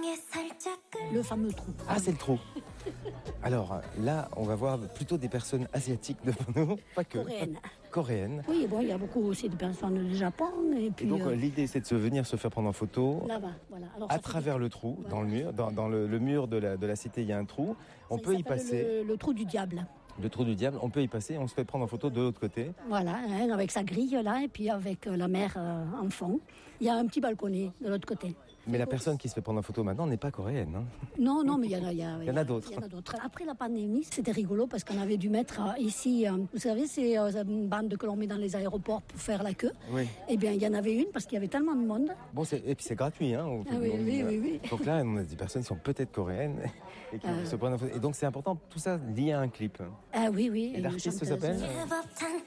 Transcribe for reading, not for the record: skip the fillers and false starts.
Le fameux trou. Ah, c'est le trou. Alors là, on va voir plutôt des personnes asiatiques devant nous, pas que. Coréennes. Oui, bon, il y a beaucoup aussi de personnes du Japon. Et puis, donc l'idée, c'est de venir se faire prendre en photo. Là-bas, voilà. Alors, à travers le trou, voilà. Dans le mur, dans le mur de la cité, il y a un trou. On peut y passer. Le trou du diable. Le trou du diable, on peut y passer, on se fait prendre en photo de l'autre côté. Voilà, hein, avec sa grille là, et puis avec la mère en fond. Il y a un petit balconnet de l'autre côté. Mais la personne qui se fait prendre en photo maintenant n'est pas coréenne. Hein. Non, mais il y en a d'autres. Après la pandémie, c'était rigolo parce qu'on avait dû mettre ici, vous savez, c'est une bande que l'on met dans les aéroports pour faire la queue. Oui. Eh bien, il y en avait une parce qu'il y avait tellement de monde. Bon, et puis c'est gratuit. Hein, oui. Donc là, on a des personnes qui sont peut-être coréennes et qui se prennent en photo. Et donc c'est important, tout ça lié à un clip. Ah oui. Et l'artiste s'appelle